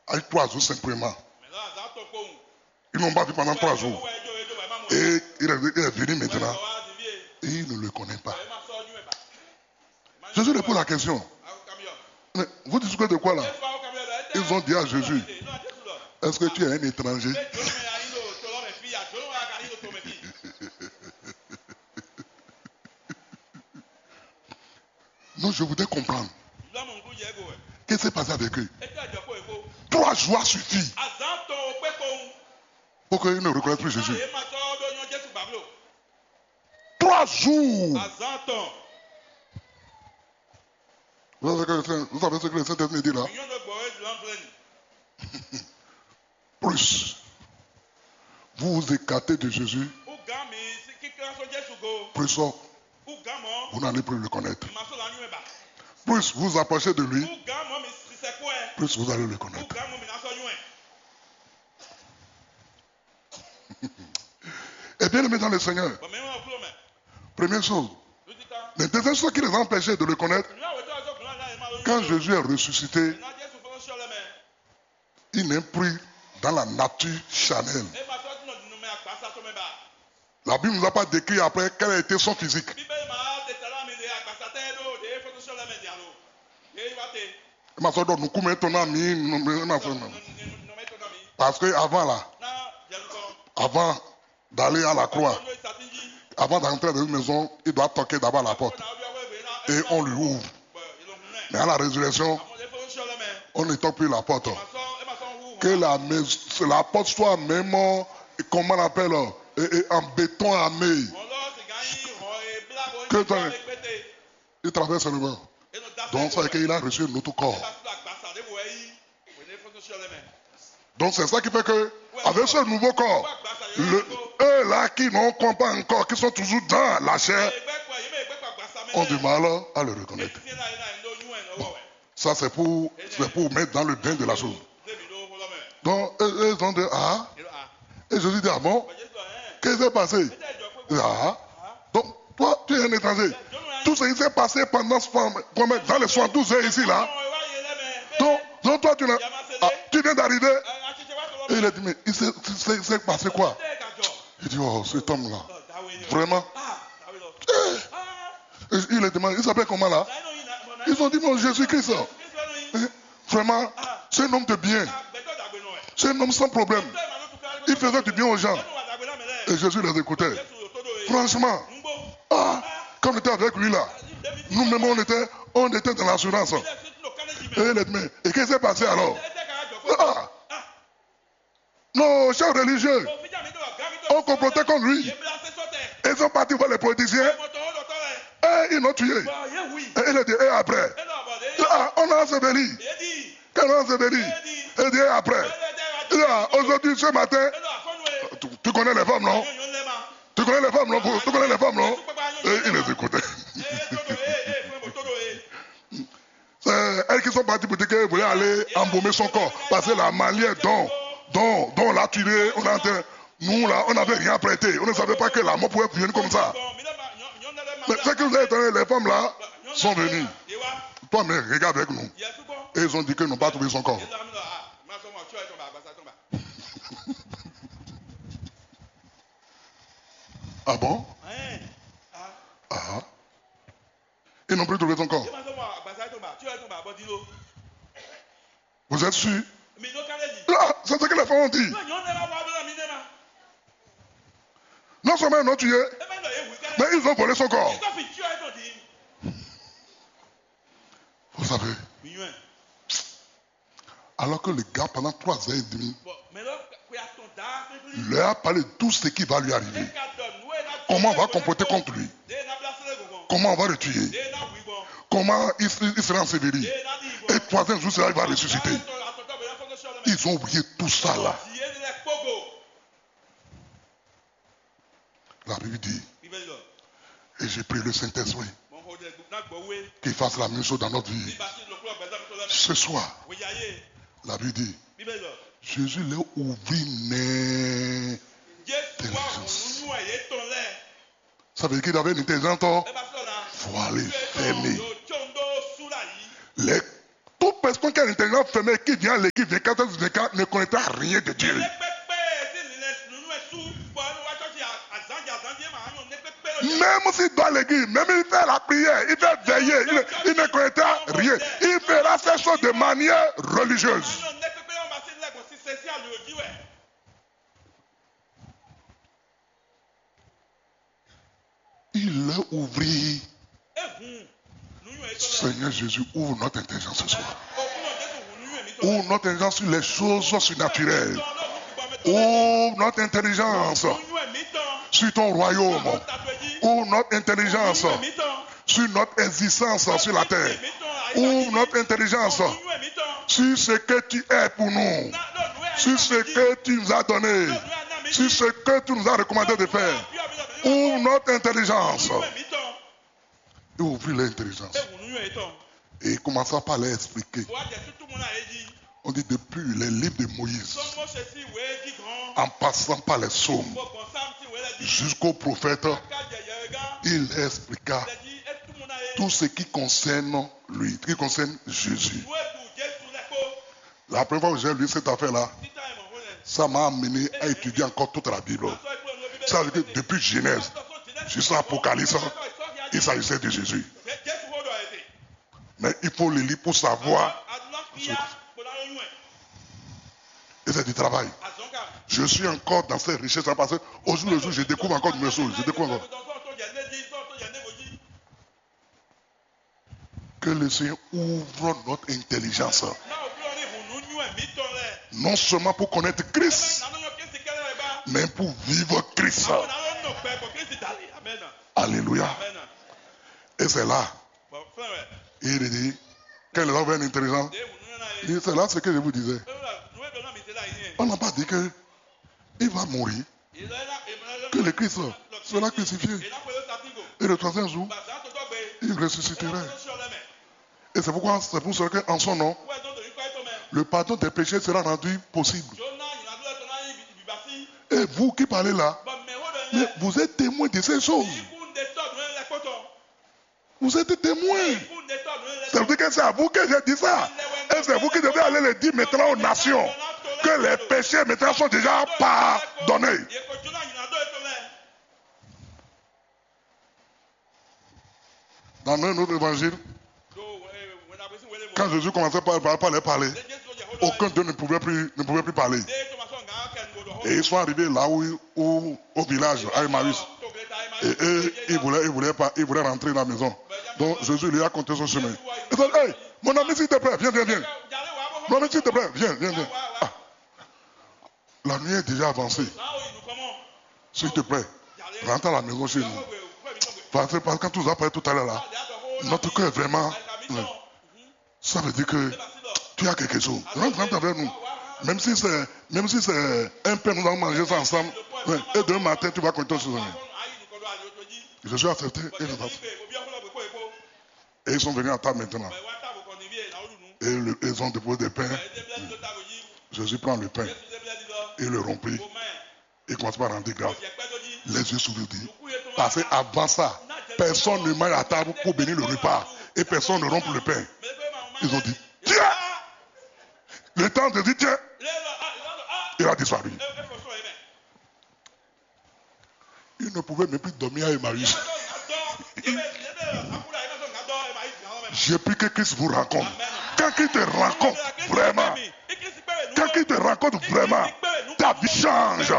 avec 3 jours simplement. Ils n'ont pas vu pendant 3 jours. Et il est venu maintenant. Et il ne le connaît pas. Jésus répond à la question. Mais vous discutez de quoi là? Ils ont dit à Jésus, est-ce que tu es un étranger? Non, je voudrais comprendre. Qu'est-ce qui s'est passé avec eux? 3 jours suffit pour qu'ils ne reconnaissent plus Jésus. 3 jours. Vous savez ce que le Saint-Esprit dit là? Plus vous vous écartez de Jésus, plus vous n'allez plus le connaître. Plus vous approchez de lui, plus vous allez le connaître. Et bien aimé dans le Seigneur, première chose, la deuxième chose qui les a empêchés de le connaître, quand Jésus est ressuscité, il n'est plus dans la nature charnelle. La Bible ne nous a pas décrit après quel a été son physique. Parce que avant là, avant d'aller à la croix, avant d'entrer dans une maison, il doit toquer d'abord à la porte. Et on lui ouvre. Mais à la résurrection, on ne toque plus la porte. Que la porte soit même, comment on appelle, en béton armé. Il traverse le mur. Donc c'est qu'il a reçu un autre corps. Donc c'est ça qui fait que, avec ce nouveau corps, eux là qui n'ont pas encore, qui sont toujours dans la chair, ont du mal à le reconnaître. Bon, ça c'est pour mettre dans le bain de la chose. Donc ils ont dit ah. Et Jésus dit ah bon, qu'est-ce qui s'est passé? Ah. Donc toi tu es un étranger. Tout ce qui s'est passé pendant dans les 72 heures ici là. Donc toi tu viens d'arriver. Et il a dit mais il s'est passé quoi? Il dit oh cet homme là, vraiment. Il a demandé, il s'appelle comment là? Ils ont dit non Jésus-Christ. Vraiment, c'est un homme de bien. C'est un homme sans problème. Il faisait du bien aux gens. Et Jésus les écoutait. Franchement, quand on était avec lui là, nous-mêmes on était dans l'assurance. Et il a dit mais et qu'est-ce qui s'est passé alors? Nos chefs religieux ont comploté contre lui. Ils sont partis voir les politiciens. Et ils l'ont tué. Et il a dit, et après? On a enseveli. Quand on a enseveli, il dit, et après? Aujourd'hui, ce matin, tu connais les femmes, non? Tu connais les femmes, non? Tu connais les femmes, non? Et il les écoutait. C'est elles qui sont parties pour dire qu'elles voulaient aller embaumer son corps. Parce que la manière dont on l'a tué, nous là, on n'avait rien prêté. On ne savait pas que la mort pouvait venir comme ça. Mais ce que vous avez étonné, les femmes là sont venues. Toi, mais regarde avec nous. Et ils ont dit qu'ils n'ont pas trouvé son corps. Ah bon? Ils n'ont plus trouvé son corps. Vous êtes sûr? C'est ce que les femmes ont dit. Non seulement ils l'ont tué, mais ils ont volé son corps. Vous savez, alors que le gars, pendant 3 heures et demie, leur a parlé de tout ce qui va lui arriver. Comment on va comporter contre lui? Comment on va le tuer? Comment il sera enseveli? Et 3e jour, il va ressusciter. Ils ont oublié tout ça là. La Bible dit, et j'ai pris le Saint-Esprit qu'il fasse la même chose dans notre vie. Ce soir, la Bible dit, Jésus l'a ouvert l'intelligence. Ça veut dire qu'il avait une intelligence voilée, fermée. Toutes personne qui a l'intelligence fermée, qui vient à l'église 24 ne connaîtra rien de Dieu. Même s'il doit à l'église, même il fait la prière, il fait veiller, il ne connaîtra rien. Il fera ces choses de manière religieuse. Il est ouvrier. Seigneur Jésus, ouvre notre intelligence ce soir. Ouvre notre intelligence sur les choses surnaturelles. Ouvre notre intelligence sur ton royaume. Ouvre notre intelligence sur notre existence sur la terre. Ouvre notre intelligence sur ce que tu es pour nous. Sur ce que tu nous as donné. Sur ce que tu nous as recommandé de faire. Ouvre notre intelligence. Et ouvrir l'intelligence. Et commençons par leur expliquer. On dit depuis les livres de Moïse, en passant par les psaumes, jusqu'au prophète, il expliqua tout ce qui concerne lui, qui concerne Jésus. La première fois que j'ai lu cette affaire-là, ça m'a amené à étudier encore toute la Bible. Ça veut dire que depuis Genèse jusqu'à Apocalypse, il s'agissait de Jésus. Mais il faut le lire pour savoir. Et c'est du travail. Je suis encore dans ces richesses parce que au jour le jour, je découvre encore de mes choses. Je découvre encore. Que le Seigneur ouvre notre intelligence. Non seulement pour connaître Christ, mais pour vivre Christ. Alléluia. Et c'est là. Il dit, quel est l'homme intelligent? C'est là ce que je vous disais. On n'a pas dit qu'il va mourir. Que le Christ sera crucifié. Et le troisième jour, il ressusciterait. Et c'est pour ça qu'en son nom, le pardon des péchés sera rendu possible. Et vous qui parlez là, mais vous êtes témoins de ces choses. Vous êtes témoins. Ça veut dire que c'est à vous que j'ai dit ça. Et c'est vous qui devez aller le dire maintenant aux nations. Que les péchés maintenant sont déjà pardonnés. Dans un autre évangile, quand Jésus commençait par les parler, aucun d'eux ne pouvait plus parler. Et ils sont arrivés là où au village, à Emmaüs. Et eux, ils voulaient rentrer dans la maison. Donc Jésus lui a compté son chemin. Il dit, hey, mon ami, s'il te plaît, viens. Mon ami, s'il te plaît, viens. Ah. La nuit est déjà avancée. S'il te plaît, rentre à la maison chez nous. Parce que quand tu nous as parlé tout à l'heure là, notre cœur est vraiment... Ça veut dire que tu as quelque chose. Rentre avec nous. Même si c'est un peu, nous allons manger ça ensemble. Ouais. Et demain matin, tu vas compter sur ça. Je suis accepté et je t'attends. Et ils sont venus à table maintenant. Et ils ont déposé des pains. Jésus prend le pain. Il le rompit. Il commence par rendre grâce. Les yeux s'ouvrent. Parce qu'avant ça, personne ne mange à table pour bénir le repas. Et personne ne rompt le pain. Ils ont dit, tiens! Le temps de dire, tiens! Il a disparu. Il ne pouvait même plus dormir à Emmaüs. J'ai pris que Christ vous rencontre. Quand il te rencontre vraiment, ta vie change.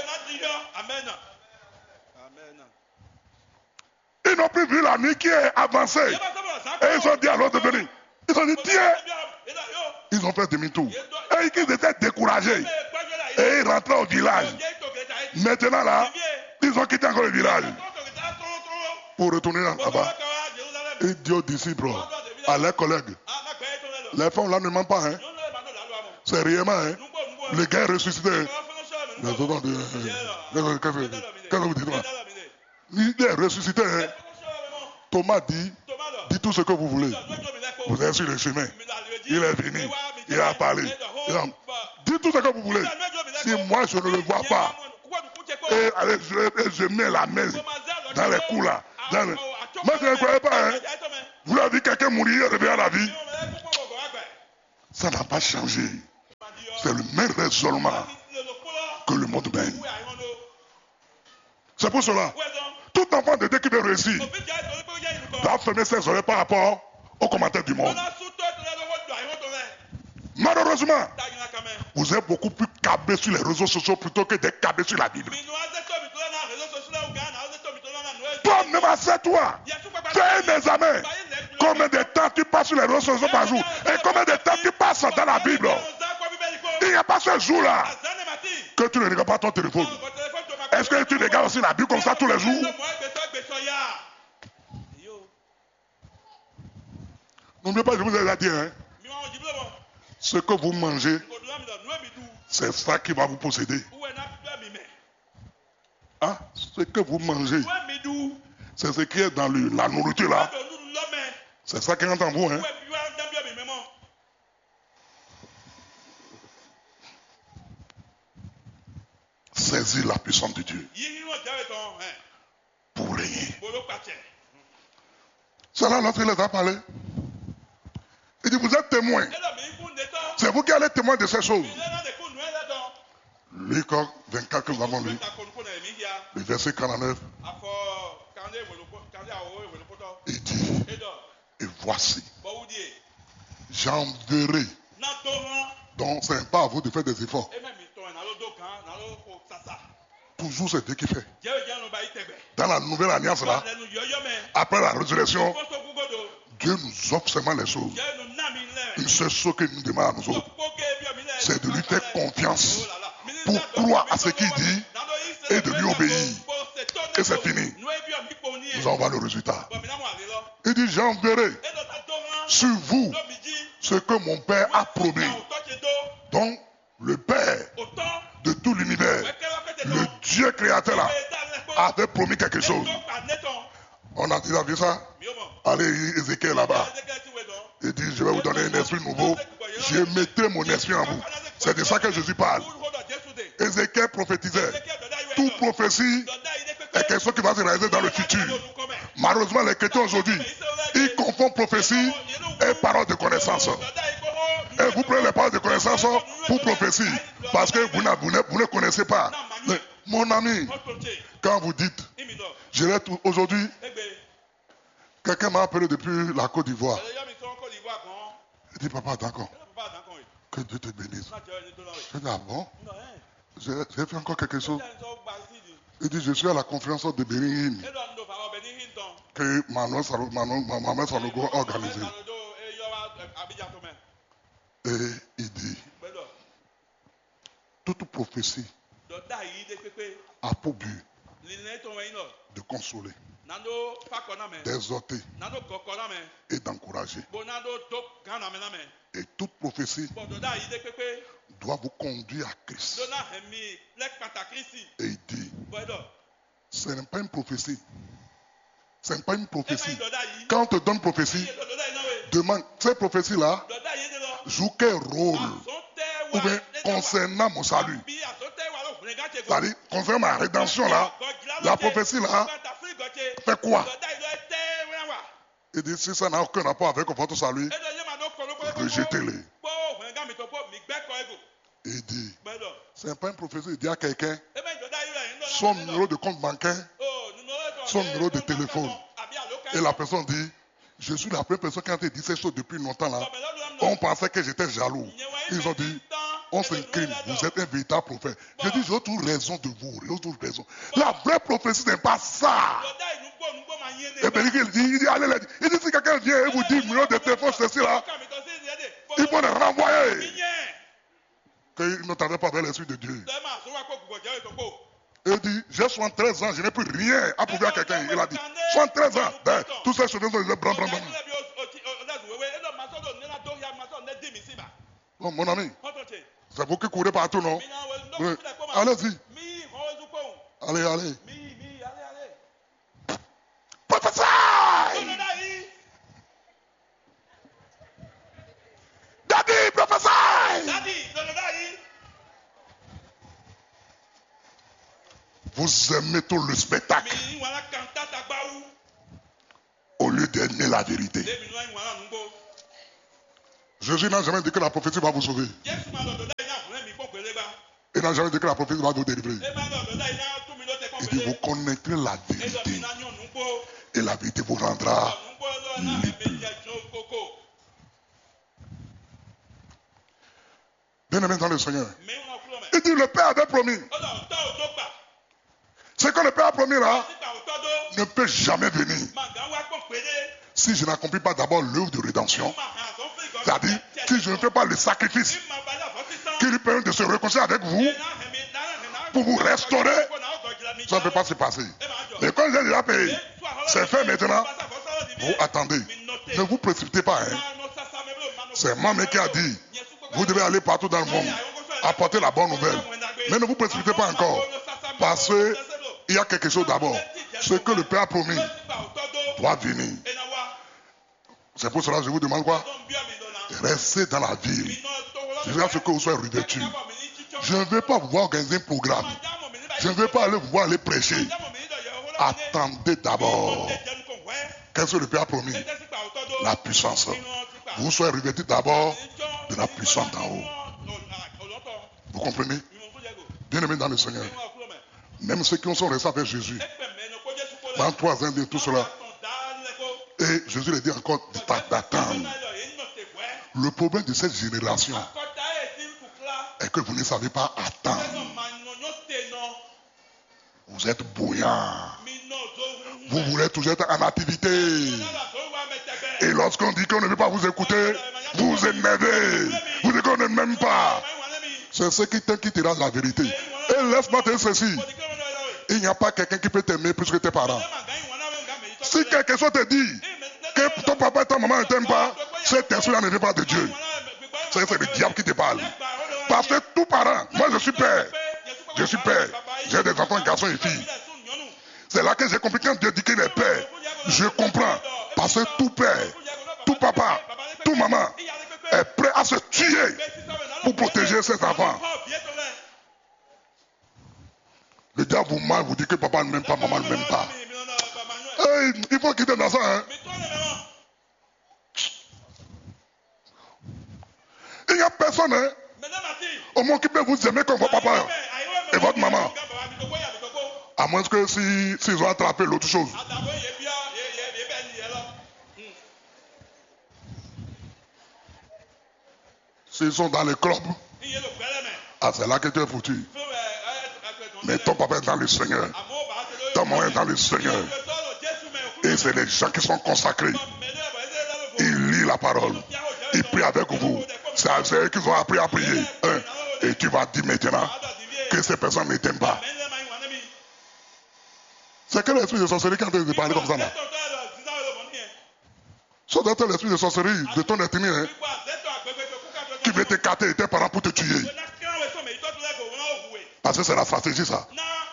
Ils n'ont plus vu la nuit qui est avancée. Et ils ont dit à l'autre de venir. Ils ont dit, tiens. Ils ont fait demi-tour. Et ils étaient découragés. Et ils rentraient au village. Maintenant là, ils ont quitté encore le village. Pour retourner là-bas. Ils disent aux disciples, à leurs collègues, les femmes là ne mentent pas. Hein. C'est réellement. Hein. Le gars est ressuscité. Les autres ont dit, qu'est-ce que vous dites là? Il est ressuscité. Hein. Thomas dit tout ce que vous voulez. Vous êtes sur le chemin. Il est venu. Il a parlé. Dites tout ce que vous voulez. Si moi je ne le vois pas, et je mets la main dans les coups là. Moi je ne croyais pas. Hein. Vous avez vu quelqu'un mourir et revenir à la vie. Ça n'a pas changé. C'est le même raisonnement que le monde mène. C'est pour cela, tout enfant de Dieu qui veut réussir doit fermer ses oreilles par rapport aux commentaires du monde. Malheureusement, vous êtes beaucoup plus câblés sur les réseaux sociaux plutôt que d'être câblés sur la Bible. Toi-même, assieds-toi. Fais un examen. Combien de temps tu passes sur les réseaux sociaux par jour et combien de temps tu passes dans la Bible? Il n'y a pas ce jour-là que tu ne regardes pas ton téléphone. Est-ce que tu regardes aussi la Bible comme ça tous les jours? N'oubliez pas, je vous ai déjà dit, hein, ce que vous mangez, c'est ça qui va vous posséder. Hein? Ce que vous mangez, c'est ce qui est dans la nourriture là. C'est ça qui rentre en vous. Hein? Saisis la puissance de Dieu pour régner. C'est là lorsqu'il les a parlé. Il dit, vous êtes témoins. C'est vous qui allez témoin de ces choses. Luc 24 que nous avons lu, le verset 49. Il dit, et voici, j'enverrai. Donc, ce n'est pas à vous de faire des efforts. Toujours c'est Dieu qui fait. Dans la nouvelle alliance là, après la résurrection, Dieu nous offre seulement les choses. Une seule chose qu'il nous demande à nous autres, c'est de lui faire confiance pour croire à ce qu'il dit et de lui obéir. Et c'est fini. Nous allons voir le résultat. Il dit, j'enverrai sur vous ce que mon Père a promis. Donc, le Père de tout l'univers, le Dieu créateur là, avait promis quelque chose. On a déjà vu ça? Allez, Ézéchiel là-bas. Il dit, je vais vous donner un esprit nouveau. Je mettrai mon esprit en vous. C'est de ça que Jésus parle. Ézéchiel prophétisait. Toute prophétie est quelque chose qui va se réaliser dans le futur. Malheureusement, les chrétiens aujourd'hui, ils confondent prophétie et parole de connaissance. Et vous prenez les paroles de connaissance pour prophétie. Parce que vous ne connaissez pas. Mais, mon ami, quand vous dites, je l'ai aujourd'hui, quelqu'un m'a appelé depuis la Côte d'Ivoire. Il dit, papa, d'accord. Que Dieu te bénisse. Je dis, ah bon? J'ai fait encore quelque chose. Il dit, je suis à la conférence de Bénin que Manuel Sanogo a organisée. Et il dit, toute prophétie a pour but de consoler, d'exhorter et d'encourager. Et toute prophétie doit vous conduire à Christ. Et il dit, ce n'est pas une prophétie. Ce n'est pas une prophétie. Quand on te donne prophétie, demande, cette prophétie-là joue quel rôle? Ou bien concernant mon salut. C'est-à-dire, concernant ma rédemption là, la prophétie là, fait quoi? Il dit, si ça n'a aucun rapport avec votre salut, rejetez-les. Il dit, ce n'est pas une prophétie, il dit à quelqu'un, son numéro de compte bancaire, son numéro de téléphone. Et la personne dit, je suis la première personne qui a dit ces choses depuis longtemps là. On pensait que j'étais jaloux. Ils ont dit, on s'incline, vous êtes un véritable prophète. Je dis, j'ai toute raison de vous, j'ai toute raison. La vraie prophétie n'est pas ça. Et bien il dit, allez, il dit, si quelqu'un vient et vous dit, numéro de téléphone, ceci là, il faut le renvoyer. Qu'il ne t'arrête pas vers l'esprit de Dieu. Il dit, j'ai 73 ans, je n'ai plus rien à prouver à quelqu'un. Il a dit, 73 ans, ben, tous ces choses, ils disent, bram. Oh, mon ami, c'est vous qui courez partout, non? Oui. Allez-y. Allez. Professeur! Daddy, professeur! Vous aimez tout le spectacle au lieu d'aimer la vérité. Jésus n'a jamais dit que la prophétie va vous sauver. Il n'a jamais dit que la prophétie va vous délivrer. Il dit, vous connaîtrez la vérité. Et la vérité vous rendra libre. Bien-aimé dans le Seigneur. Il dit, le Père avait promis. Ce que le Père a promis là ne peut jamais venir si je n'accomplis pas d'abord l'œuvre de rédemption. C'est-à-dire, si je ne fais pas le sacrifice qui lui permet de se réconcilier avec vous pour vous restaurer, ça ne peut pas se passer. Mais quand j'ai déjà payé, c'est fait maintenant. Vous attendez. Ne vous précipitez pas. Hein. C'est moi-même qui a dit, vous devez aller partout dans le monde, apporter la bonne nouvelle. Mais ne vous précipitez pas encore. Parce qu'il y a quelque chose d'abord. Ce que le Père a promis doit venir. C'est pour cela que je vous demande quoi? Restez dans la ville. Jusqu'à ce que vous soyez revêtus. Je ne veux pas vous voir organiser un programme. Je ne veux pas aller vous voir aller prêcher. Attendez d'abord. Qu'est-ce que le Père a promis? La puissance. Vous soyez revêtus d'abord de la puissance d'en haut. Vous comprenez? Bien-aimés dans le Seigneur. Même ceux qui sont restés avec Jésus, dans 3 ans de tout cela, et Jésus le dit encore d'attendre. Le problème de cette génération est que vous ne savez pas attendre. Vous êtes bouillant. Vous voulez toujours être en activité. Et lorsqu'on dit qu'on ne veut pas vous écouter, vous vous énervez. Vous dites qu'on ne m'aime pas. C'est ce qui t'inquiétera la vérité. Et laisse-moi te dire ceci. Il n'y a pas quelqu'un qui peut t'aimer plus que tes parents. Si quelque chose te dit que ton papa et ta maman ne t'aiment pas, cet esprit-là ne vient pas de Dieu. C'est le diable qui te parle. Parce que tout parent, moi je suis père. Je suis père. J'ai des enfants, garçons et filles. C'est là que j'ai compris quand Dieu dit qu'il est père. Je comprends. Parce que tout père, tout papa, tout maman est prêt à se tuer pour protéger ses enfants. Le diable vous ment, vous dit que papa ne m'aime pas, maman ne m'aime pas. Hey, il faut quitter dans ça. Hein. Il n'y a personne hein, au monde qui peut vous aimer comme votre papa et votre maman. À moins que s'ils ont attrapé l'autre chose. S'ils sont dans les clubs, ah, c'est là que tu es foutu. Mais ton papa est dans le Seigneur. Ton maman est dans le Seigneur. Et c'est les gens qui sont consacrés. Ils lisent la parole. Ils prient avec vous. C'est eux qui ont appris à prier. Hein? Et tu vas dire maintenant que ces personnes ne t'aiment pas. C'est quel esprit de sorcellerie qui est en train de parler comme ça là? Ça doit être l'esprit de sorcellerie de ton ethnie hein? Qui veut t'écarter tes parents pour te tuer. Parce que c'est la stratégie ça.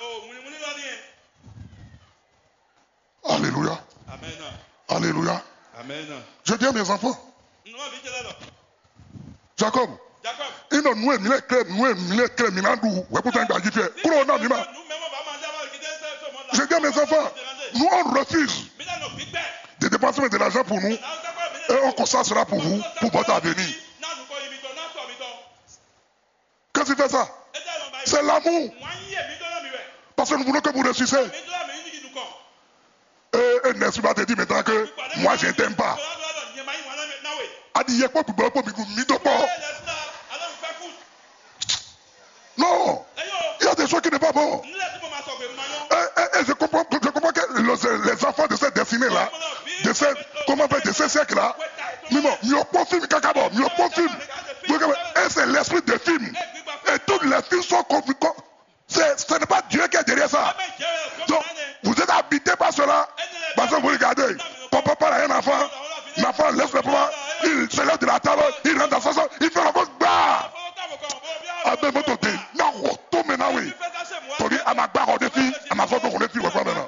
Alléluia. Amen. Alléluia. Amen. Je dis à mes enfants. Jacob. Il nous je dis à mes enfants, nous on refuse de dépenser de l'argent pour nous et on consacre cela pour vous, pour votre avenir. Qu'est-ce qui fait ça? C'est l'amour. Parce que nous voulons que vous réussissez. Et n'est-ce pas te dire maintenant que moi je ne t'aime pas. Non, il y a des choses qui ne sont pas bonnes. Et je comprends que les enfants de cette destinée-là, de ce siècle-là, et c'est l'esprit des films. Et tous les films sont confus. Ce n'est pas Dieu qui est derrière ça. Donc, vous êtes habité par cela. Parce que vous regardez, papa parle à un enfant, l'enfant laisse le papa, il se lève de la table, il rentre dans sa salle, il fait la voix bas. Avec votre thé, non, tout maintenant, oui. Tu dis, à ma barre, on est filles, à ma faute, on est filles, on est maintenant.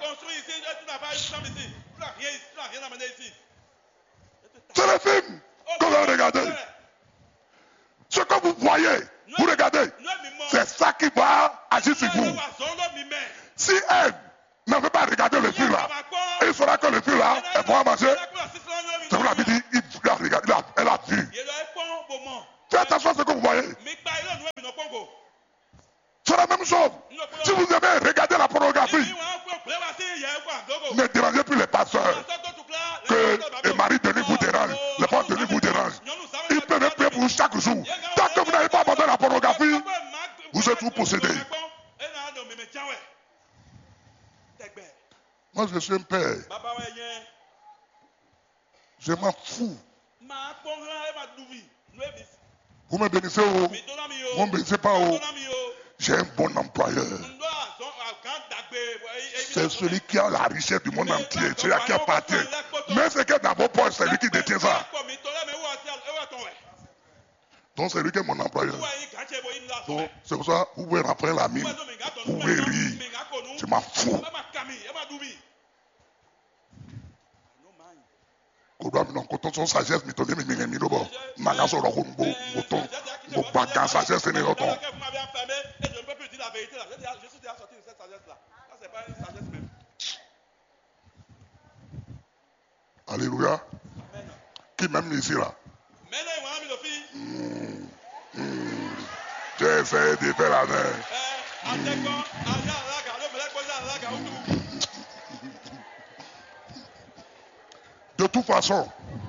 C'est le film que vous regardez. Ce que vous voyez, vous regardez, c'est ça qui va agir sur vous. Si elle ne veut pas regarder le film là, il saura que le film là, elle pourra marcher. C'est pour la vie, elle a vu. même chose. Si vous aimez regarder la pornographie, ne dérangez plus les pasteurs. Que Marie Denis vous dérange, le père Denis vous dérange. Il peut même prier pour vous chaque jour. Tant que vous n'avez pas abandonné la pornographie, vous êtes tout possédé. Moi, je suis un père. Je m'en fous. Vous me bénissez ou vous ne me bénissez pas ou j'ai un bon employeur. C'est celui qui a la richesse du monde entier, celui qui appartient. Mais ce qui est dans vos poches, c'est lui qui détient ça. Donc c'est lui qui est mon employeur. Donc c'est pour ça que vous pouvez rentrer la mine. Vous pouvez rire. Je m'en fous. Son sagesse me donne mes minobo. Magaso rohumbo, bouton, bobagan sagesse n'est pas ton. Je ne peux plus dire la vérité là. Je suis déjà sorti de cette sagesse là. Ça c'est pas une sagesse même. Alléluia. Qui m'aime ici là? J'ai essayé de faire la main. De toute façon,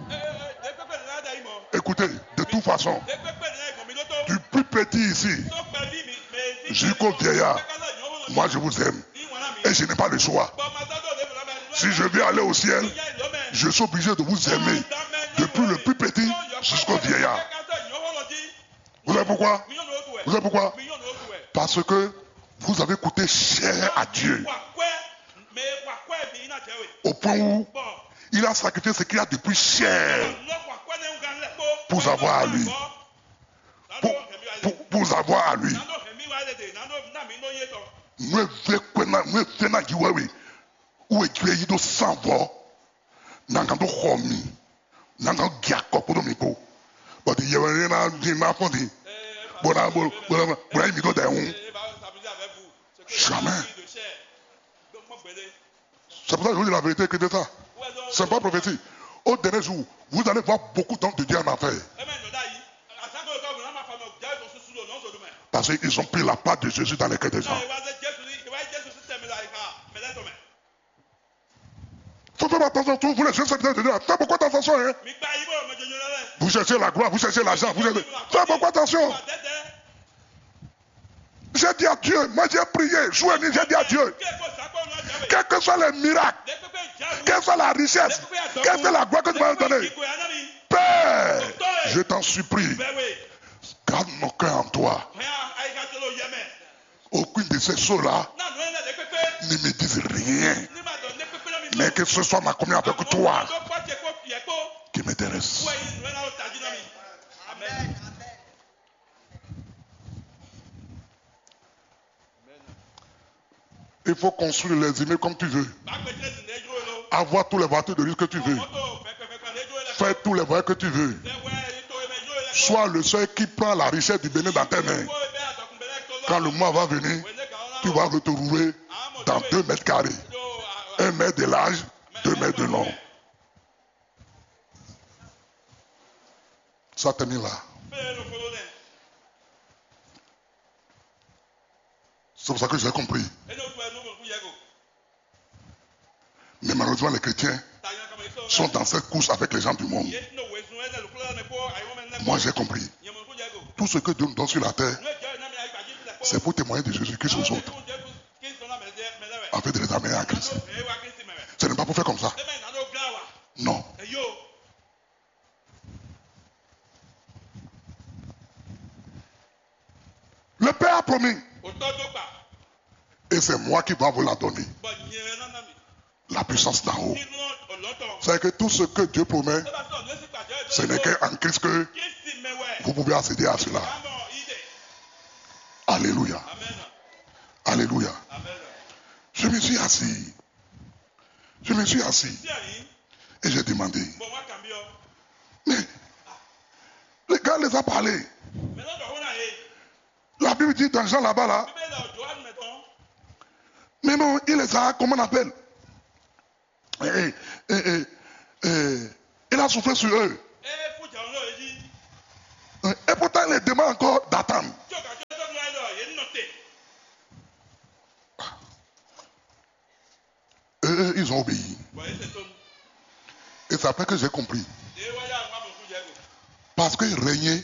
écoutez, de toute façon, du plus petit ici jusqu'au vieillard, moi je vous aime et je n'ai pas le choix. Si je vais aller au ciel, je suis obligé de vous aimer depuis le plus petit jusqu'au vieillard. Vous savez pourquoi? Vous savez pourquoi? Parce que vous avez coûté cher à Dieu. Au point où il a sacrifié ce qu'il a de plus cher pour avoir à lui. Pour avoir à lui. Nous venons où est Dieu il doit s'envoler. N'angando homi, n'angando giako pour domiko. But il y a rien à m'apprendre. Voilà, voilà, il me donne jamais. C'est pour ça que je vous dis la vérité que c'est ça. C'est pas prophétie. Au dernier jour, vous allez voir beaucoup d'hommes de Dieu en affaires. Parce qu'ils ont pris la part de Jésus dans les cœurs des gens. Faut faire attention, tous vous les jeunes serviteurs de Dieu. Faites beaucoup attention. Hein? Vous cherchez la gloire, vous cherchez l'argent. Faites beaucoup attention. J'ai dit à Dieu, moi j'ai prié, j'ai dit à Dieu, quels que soient les miracles, quelle soit la richesse, quelle soit la gloire que tu m'as donnée, Père, je t'en supplie, garde mon cœur en toi. Aucune de ces choses-là ne me disent rien, mais que ce soit ma communion avec toi qui m'intéresse. Amen. Il faut construire les immeubles comme tu veux. Avoir tous les voitures de luxe que tu veux. Faire tous les voyages que tu veux. Sois le seul qui prend la richesse du Bénin dans tes mains. Quand le mois va venir, tu vas retrouver dans 2 mètres carrés. 1 mètre de large, 2 mètres de long. Ça termine là. C'est pour ça que j'ai compris. Mais malheureusement, les chrétiens sont dans cette course avec les gens du monde. Moi, j'ai compris. Tout ce que Dieu nous donne sur la terre, c'est pour témoigner de Jésus-Christ aux autres. Afin de les amener à Christ. Ce n'est pas pour faire comme ça. Non. Le Père a promis. Et c'est moi qui dois vous la donner. La puissance d'en haut. C'est que tout ce que Dieu promet, ce n'est qu'en Christ que vous pouvez accéder à cela. Alléluia. Alléluia. Je me suis assis. Et j'ai demandé. Mais les gars les a parlé. La Bible dit dans Jean là-bas là. Mais non, il les a, comment on appelle? Il a soufflé sur eux. Et pourtant, il les demande encore d'attendre. ont obéi. Et c'est après que j'ai compris. Parce qu'il régnait,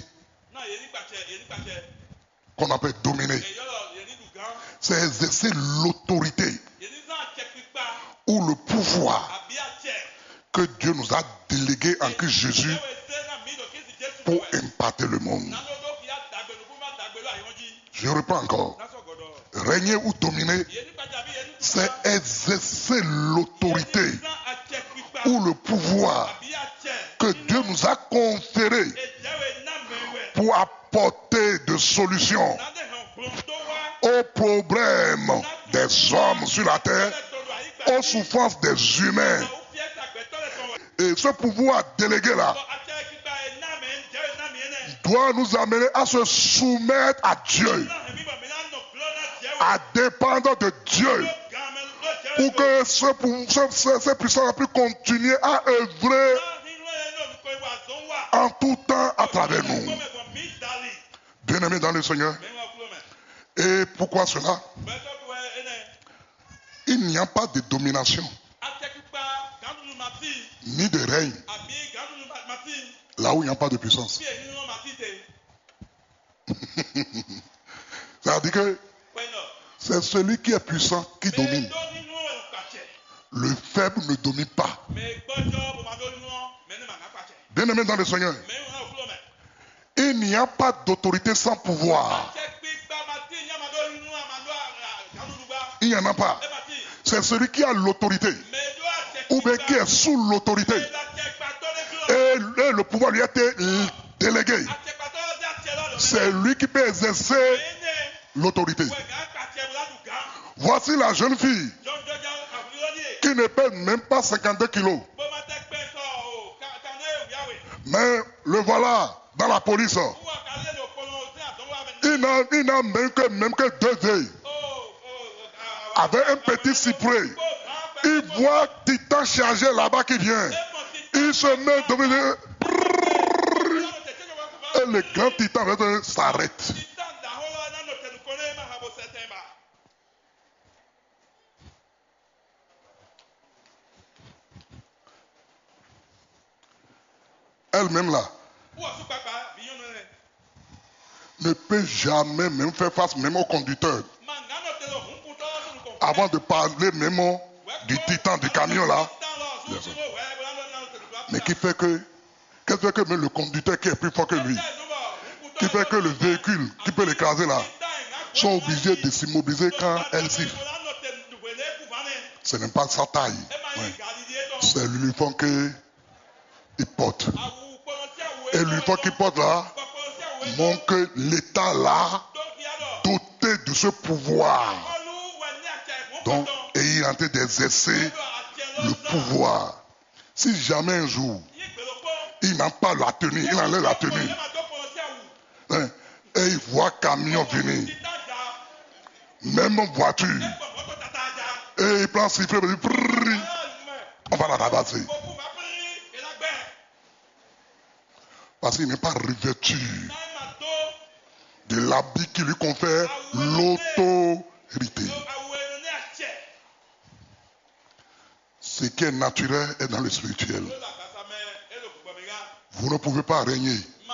qu'on appelle dominer, c'est exercer l'autorité ou le pouvoir que Dieu nous a délégué en Christ Jésus pour imparter le monde. Je reprends encore. Régner ou dominer, c'est exercer l'autorité ou le pouvoir que Dieu nous a conféré pour apporter des solutions aux problèmes des hommes sur la terre, aux souffrances des humains. Et ce pouvoir délégué là doit nous amener à se soumettre à Dieu, à dépendre de Dieu, pour que ces puissances puissent continuer à œuvrer en tout temps à travers nous. Bien-aimés dans le Seigneur. Et pourquoi cela? Il n'y a pas de domination, ni de règne, là où il n'y a pas de puissance. C'est-à-dire que c'est celui qui est puissant qui domine. Le faible ne domine pas. Bien-aimés dans le Seigneur, il n'y a pas d'autorité sans pouvoir. Il n'y en a pas. C'est celui qui a l'autorité ou bien qui est sous l'autorité. Et le pouvoir lui a été délégué. C'est lui qui peut exercer l'autorité. Voici la jeune fille qui ne pèse même pas 52 kilos. Mais le voilà dans la police. Il n'a même que 2 œils. Avec un petit cyprès. Il voit Titan chargé là-bas qui vient. Il se met devant. Et le grand Titan s'arrête. Elle-même là ne peut jamais même faire face même au conducteur. Avant de parler même du titan du camion là. Mais qui fait que, qu'est-ce qui fait que même le conducteur qui est plus fort que lui, qui fait que le véhicule qui peut l'écraser là, sont obligés de s'immobiliser quand elle siffle. Ce n'est pas sa taille. Ouais. C'est l'uniforme qu'il porte. Et l'uniforme qu'il porte là montre que l'État là, doté de ce pouvoir. Donc, et il est en train d'exercer le pouvoir. Si jamais un jour, il n'a pas la tenue, il enlève la tenue, hein, et il voit camion venir, même voiture, et il prend sifflet, on va la tabasser. Parce qu'il n'est pas revêtu de l'habit qui lui confère l'autorité. Ce qui est naturel est dans le spirituel. Vous ne pouvez pas régner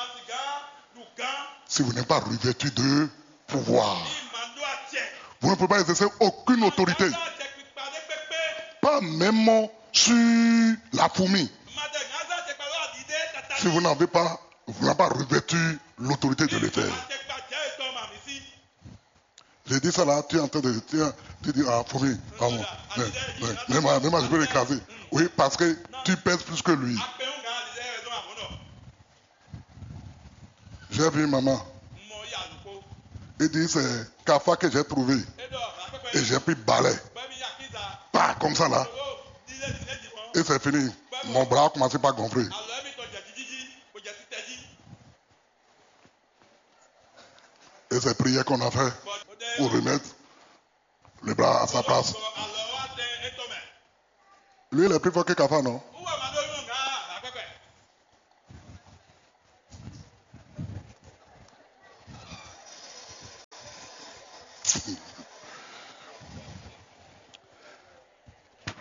si vous n'êtes pas revêtu de pouvoir. Vous ne pouvez pas exercer aucune autorité. Pas même sur la fourmi. Si vous n'avez pas revêtu l'autorité de le faire. J'ai dit ça là, tu es en train de dire, ah, fourmi, pardon. Mais moi, je peux l'écraser. Oui, parce que tu pèses plus que lui. J'ai vu maman. Il dit, c'est Kafa que j'ai trouvé. Et j'ai pris balai. Pas comme ça là. Et c'est fini. Mon bras a commencé par gonfler. Et c'est prière qu'on a fait pour remettre le bras à sa place. Lui, il est plus fort que Kafa, non?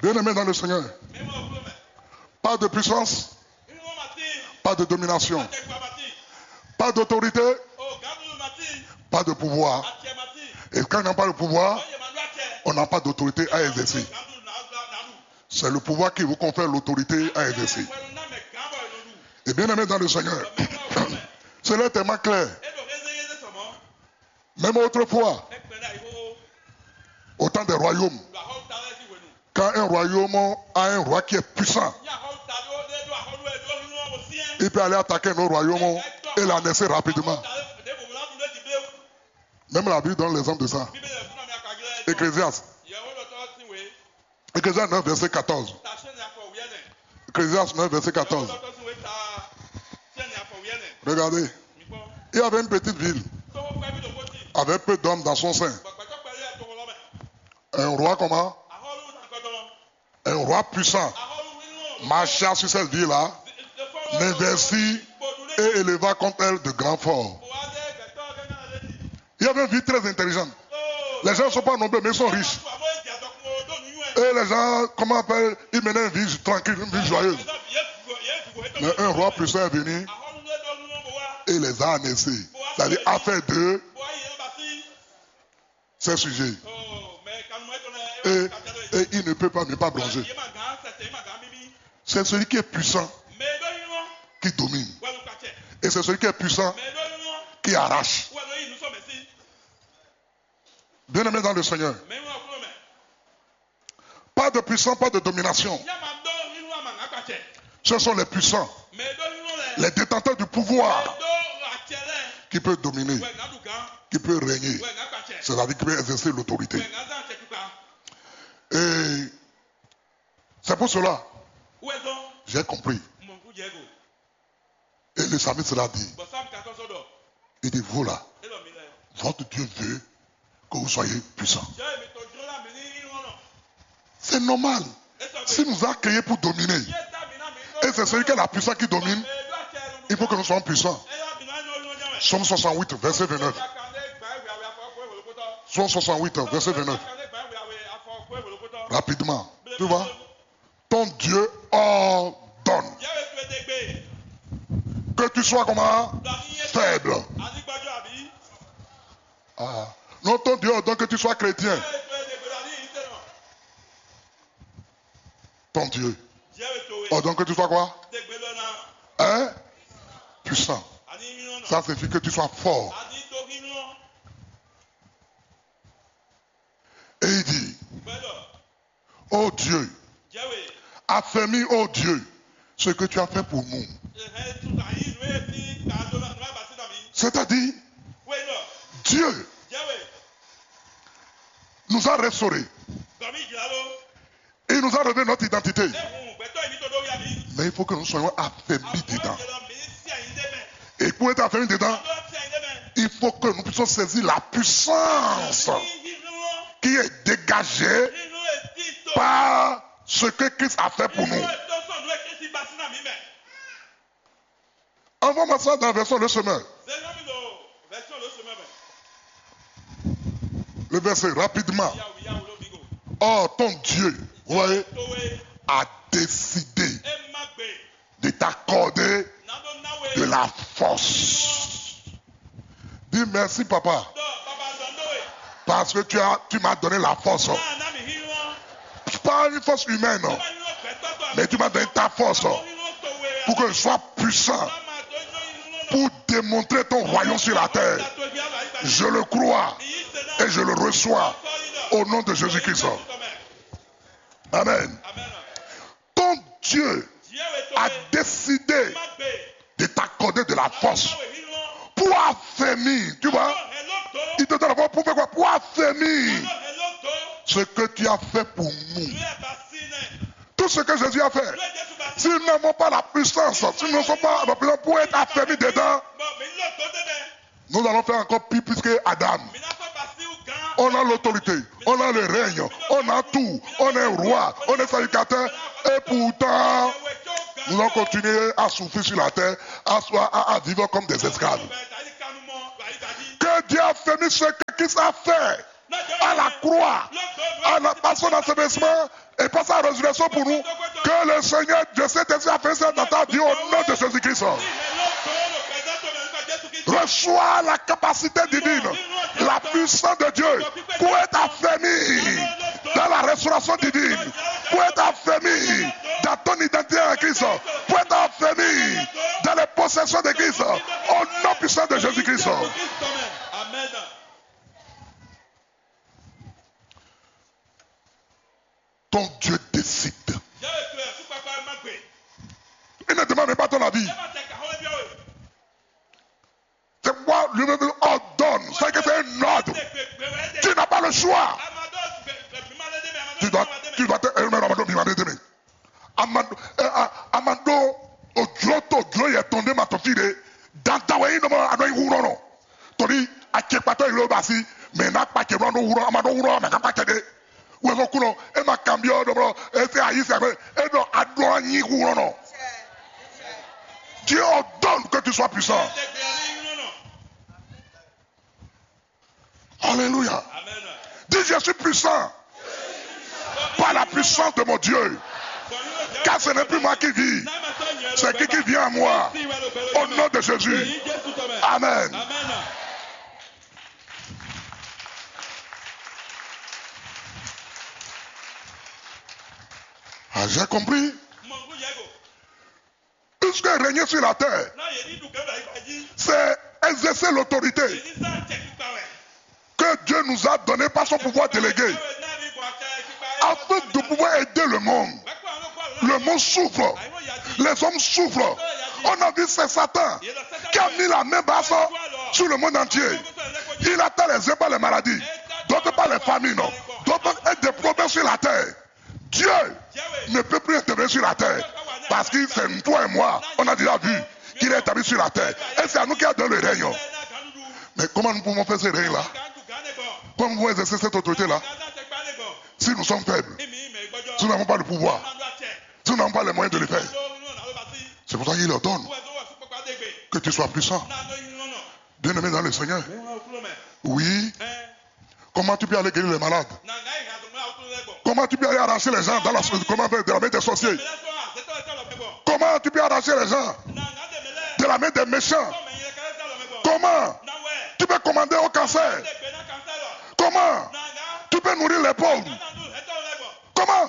Bien-aimés dans le Seigneur, pas de puissance, pas de domination, pas d'autorité, pas de pouvoir. Et quand on n'a pas de pouvoir, on n'a pas d'autorité à exercer. C'est le pouvoir qui vous confère l'autorité à exercer. Et bien aimé dans le Seigneur, cela est tellement clair. Même autrefois, au temps des royaumes, quand un royaume a un roi qui est puissant, il peut aller attaquer un autre royaume et la laisser rapidement. Même la Bible donne l'exemple de ça. Ecclésiaste 9, verset 14. Ecclésiaste 9, verset 14. Regardez. Il y avait une petite ville avec peu d'hommes dans son sein. Un roi comment? Un roi puissant marcha sur cette ville-là, l'investit et éleva contre elle de grands forts. Il y avait une ville très intelligente. Les gens ne sont pas nombreux, mais ils sont riches. Et les gens, comment on appelle, ils menaient une vie tranquille, une vie joyeuse. Mais un roi puissant est venu et les a annoncés. C'est-à-dire, a fait d'eux ces sujets. Et il ne peut pas ne pas bronzer. C'est celui qui est puissant qui domine. Et c'est celui qui est puissant qui arrache. Bien-aimés dans le Seigneur. Pas de puissance, pas de domination. Ce sont les puissants, les détenteurs du pouvoir qui peuvent dominer, qui peuvent régner. C'est-à-dire qui peuvent exercer l'autorité. Et c'est pour cela j'ai compris. Et le psalmiste l'a dit. Il dit, vous là, votre Dieu veut que vous soyez puissants. C'est normal. S'il nous a créés pour dominer, et c'est celui qui a la puissance qui domine, il faut que nous soyons puissants. Somme 68, verset 29. Somme 68, verset 29. Rapidement. Tu vois? Ton Dieu ordonne que tu sois comment? Faible. Ah. Non, ton Dieu ordonne que tu sois chrétien. Ton Dieu ordonne que tu sois quoi? Hein? Puissant. Ça signifie que tu sois fort. Et il dit, oh Dieu, affermis, oh Dieu, ce que tu as fait pour nous. C'est-à-dire, Dieu nous a restaurés. Il nous a révélé notre identité. Mais il faut que nous soyons affermis dedans. Et pour être affermis dedans, il faut que nous puissions saisir la puissance qui est dégagée par ce que Christ a fait pour nous. Envoie-moi ça dans la version Le Semeur. Le verset, rapidement. Oh, ton Dieu, vous voyez, a décidé de t'accorder de la force. Dis merci, papa. Parce que tu m'as donné la force. Pas une force humaine, mais tu m'as donné ta force pour que je sois puissant, pour démontrer ton royaume sur la terre. Je le crois et je le reçois au nom de Jésus-Christ. Amen. Ton Dieu a décidé de t'accorder de la force pour affermir. Tu vois? Il te donne la force pour faire quoi? Pour affermir ce que tu as fait pour nous. Tout ce que Jésus a fait. Si nous n'avons pas la puissance, si nous ne sommes pas la puissance pour être affermis dedans, nous allons faire encore pire plus que Adam. On a l'autorité, on a le règne, on a tout, on est roi, on est sacrificateur, et pourtant, nous allons continuer à souffrir sur la terre, à vivre comme des esclaves. Que Dieu a fait ce que Christ a fait à la croix par son ensevelissement et par sa résurrection pour nous, que le Seigneur de cet esprit a fait ça dans ta vie au nom de Jésus-Christ. Reçois la capacité divine, la puissance de Dieu pour être affermi dans la restauration divine, pour être affermi dans ton identité en Christ, pour être affermi dans les possessions de Christ, au nom puissant de Jésus-Christ. Amen. Ton Dieu décide. Il ne demande même pas ton avis. C'est moi lui-même ordonne. C'est que c'est un ordre. Tu n'as pas le choix. Tu dois te Amando Odro est tombé ma tofide. Dans ta way no more anoy hurono. Tori achepato ilo basi. Mais n'a pas que rono huro amado huro mais pas que Ou kuno e ma cambio dobro e se ayi se e no adro ni hurono. Dieu ordonne que tu sois puissant. Alléluia. Dis je suis puissant par la puissance de mon Dieu. Car ce n'est plus moi qui vis, c'est qui vient à moi. Au nom de Jésus. Amen. Ah, j'ai compris. Puisque régner sur la terre, c'est exercer l'autorité que Dieu nous a donnée par son pouvoir délégué, afin de pouvoir aider le monde. Le monde souffre, les hommes souffrent. On a vu c'est Satan qui a mis la main basse sur le monde entier. Il atteint les uns par les maladies, d'autres par les famines, d'autres par des problèmes sur la terre. Dieu ne peut plus intervenir sur la terre parce que c'est toi et moi, on a déjà vu qu'il est établi sur la terre. Et c'est à nous qui a donné le règne. Mais comment nous pouvons faire ce règne-là? Comment nous pouvons exercer cette autorité-là? Si nous sommes faibles, si nous n'avons pas le pouvoir, si nous n'avons pas les moyens de le faire. C'est pour ça qu'il leur donne que tu sois puissant. Bien-aimé dans le Seigneur. Oui. Comment tu peux aller guérir les malades? Comment tu peux aller arracher les gens de la main des sorciers? Comment tu peux arracher les gens de la main des méchants? Comment tu peux commander au cancer? Comment tu peux nourrir les pauvres? Comment?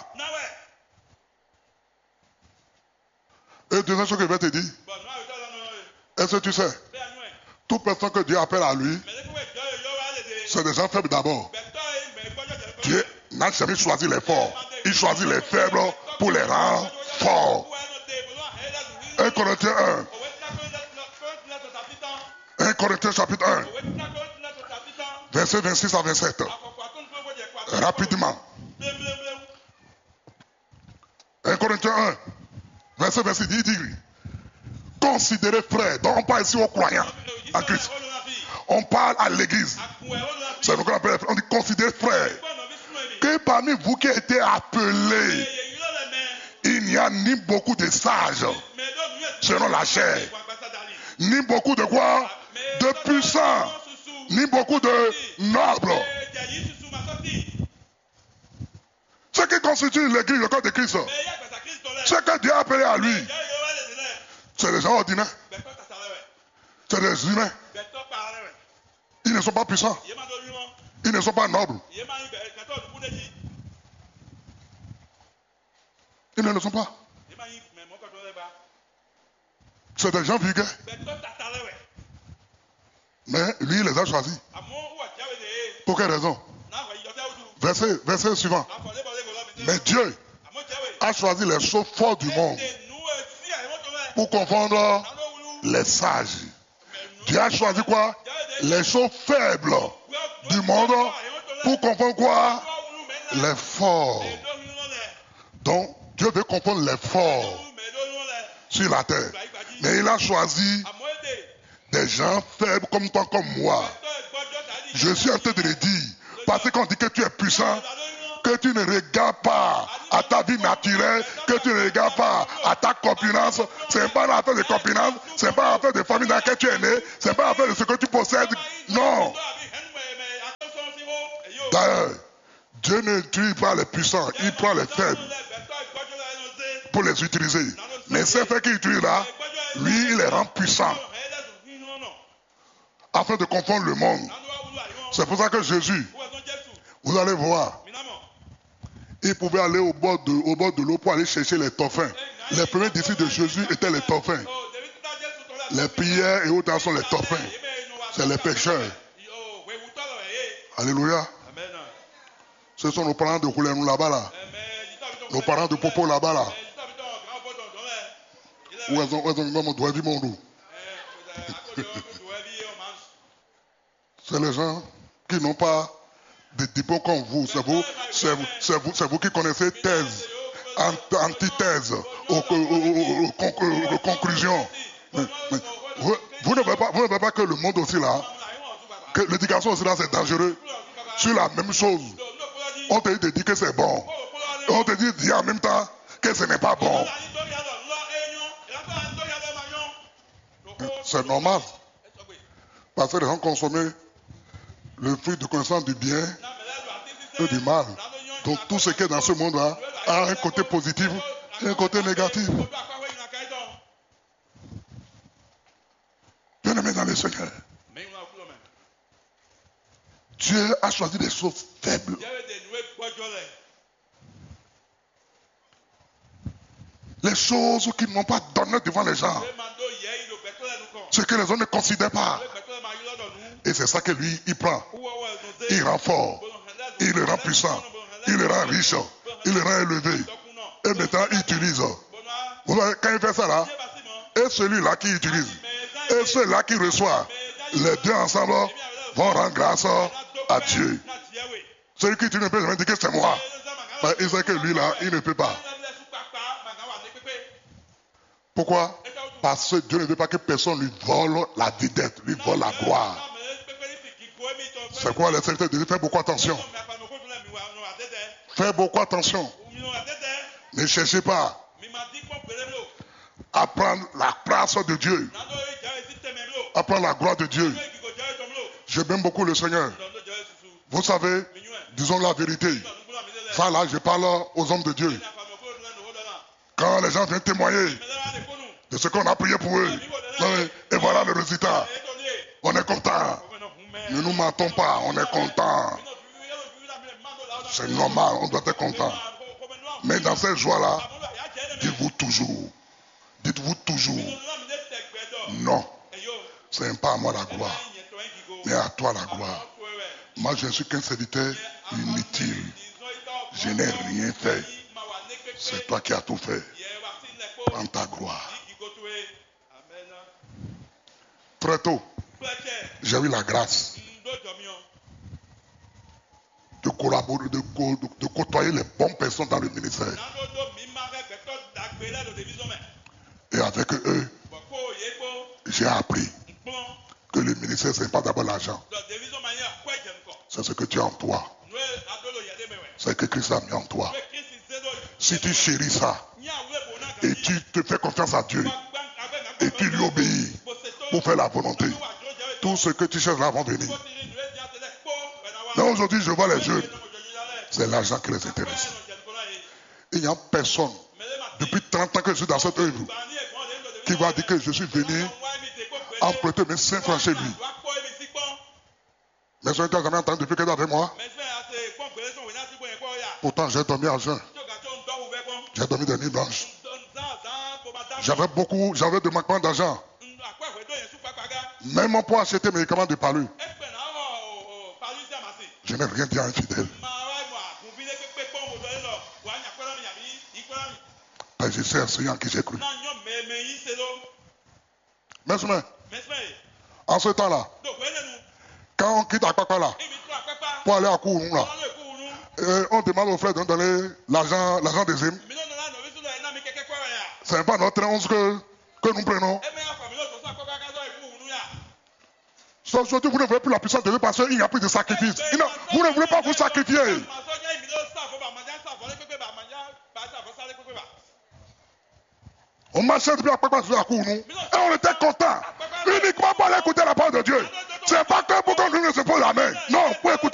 Et deuxième chose que je vais te dire, est-ce que tu sais, toute personne que Dieu appelle à lui, c'est des gens faibles d'abord. Dieu n'a jamais choisi les forts. Il choisit les faibles pour les rendre forts. 1 Corinthiens 1. 1 Corinthiens chapitre 1. Verset 26 à 27. Rapidement. 1 Corinthiens 1. Verset 26. Il dit, considérez frères. Donc on parle ici aux croyants en Christ. On parle à l'église. C'est ce qu'on appelle, on dit considérez frères. Que parmi vous qui êtes appelés, il n'y a ni beaucoup de sages selon la chair, ni beaucoup de quoi? De puissants, ni beaucoup de nobles. Ce qui constitue l'église, le corps de Christ, ce que Dieu a appelé à lui, c'est des gens ordinaires. C'est des humains. Ils ne sont pas puissants. Ils ne sont pas nobles. Ils ne le sont pas. C'est des gens vulgaires. Mais lui, il les a choisis. Pour quelle raison? Verset suivant. Mais Dieu a choisi les choses fortes du monde pour confondre les sages. Dieu a choisi quoi? Les choses faibles du monde pour confondre quoi? Les forts. Donc, Dieu veut confondre les forts sur la terre. Mais il a choisi des gens faibles comme toi, comme moi. Je suis en train de le dire. Parce qu'on dit que tu es puissant, que tu ne regardes pas à ta vie naturelle, que tu ne regardes pas à ta copinance. Ce n'est pas une affaire de copinance, ce n'est pas une affaire de famille dans laquelle tu es né, ce n'est pas une affaire de ce que tu possèdes. Non. D'ailleurs, Dieu ne tue pas les puissants, il prend les faibles pour les utiliser. Mais ces faits qu'il utilise là, lui, il les rend puissants afin de confondre le monde. C'est pour ça que Jésus, vous allez voir, il pouvait aller au bord de l'eau pour aller chercher les torfins. Les premiers disciples de Jésus étaient les torfins. Les prières et autres sont les torfins. C'est les pécheurs. Alléluia. Ce sont nos parents de Roulenou là-bas là. Nos parents de Popo là-bas là. Où est-ce qu'on doit vivre mon dos? C'est les gens qui n'ont pas de diplôme comme vous. C'est vous qui connaissez thèse, antithèse, conclusion. Vous ne voyez pas que le monde aussi là, que l'éducation aussi là c'est dangereux. Sur la même chose, on te dit que c'est bon. Et on te dit en même temps que ce n'est pas bon. C'est normal. Parce que les gens consomment le fruit de connaissance du bien et du mal. Donc tout ce qui est dans ce monde-là a un côté positif et un côté négatif. Bien-aimé dans le Seigneur, Dieu a choisi des choses faibles. Les choses qui ne m'ont pas donné devant les gens. Ce que les gens ne considèrent pas. Et c'est ça que lui, il prend. Il rend fort. Il le rend puissant. Il le rend riche. Il le rend élevé. Et maintenant, il utilise. Vous voyez, quand il fait ça là, et celui-là qui utilise, et celui-là qui reçoit, les deux ensemble vont rendre grâce à Dieu. Celui qui utilise ne peut jamais dire que c'est moi. Il sait que lui là, il ne peut pas. Pourquoi? Parce que Dieu ne veut pas que personne lui vole la vedette, lui vole la gloire. C'est quoi les serviteurs de Dieu? Faites beaucoup attention. Faites beaucoup attention. Ne cherchez pas à prendre la place de Dieu, à prendre la gloire de Dieu. J'aime beaucoup le Seigneur. Vous savez, disons la vérité. Ça là, je parle aux hommes de Dieu. Quand les gens viennent témoigner de ce qu'on a prié pour eux, et voilà le résultat. On est content. Ne nous mentons pas, on est content. C'est normal, on doit être content. Mais dans cette joie-là, dites-vous toujours, non, ce n'est pas à moi la gloire, mais à toi la gloire. Moi, je ne suis qu'un serviteur inutile. Je n'ai rien fait. C'est toi qui as tout fait. Prends ta gloire. Très tôt, j'ai eu la grâce de collaborer, de côtoyer les bonnes personnes dans le ministère. Et avec eux, j'ai appris que le ministère, ce n'est pas d'abord l'argent. C'est ce que tu as en toi. C'est que Christ a mis en toi. Si tu chéris ça, et tu te fais confiance à Dieu, et tu lui obéis pour faire la volonté, tout ce que tu cherches là va venir. Mais aujourd'hui, je vois les jeunes, c'est l'argent qui les intéresse. Il n'y a personne, depuis 30 ans que je suis dans cette œuvre, qui va dire que je suis venu emprunter mes 5 francs chez lui. Mais tu n'as jamais entendu depuis que tu es avec moi. Pourtant, j'ai dormi à jeun. J'ai dormi des nuits blanches. J'avais de manquement d'argent. Même pour acheter mes médicaments de palu. Je n'ai rien dit à un fidèle. Parce que je sais à celui en qui j'ai cru. Mais en ce temps-là, quand on quitte Akpakpa là, pour aller à Kouroum là, on demande aux frères de nous donner l'argent des hymnes. Ce n'est pas notre 11 que nous prenons. Aujourd'hui, vous ne voulez plus la puissance de Dieu parce qu'il n'y a plus de sacrifice. Vous ne voulez pas vous sacrifier. On marchait depuis Akpakpa sur la cour, nous. Et on était contents. Uniquement pour aller écouter la parole de Dieu. C'est pas que pour qu'on nous se pose la main. Non, pour écouter.